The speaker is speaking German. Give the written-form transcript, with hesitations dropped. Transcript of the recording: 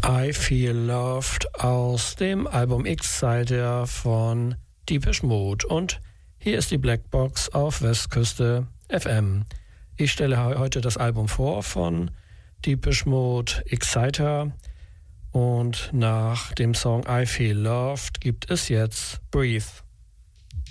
I Feel Loved aus dem Album X-Sider von Depeche Mode. Und hier ist die Blackbox auf Westküste FM. Ich stelle heute das Album vor von Depeche Mode X-Sider. Und nach dem Song I Feel Loved gibt es jetzt Breathe.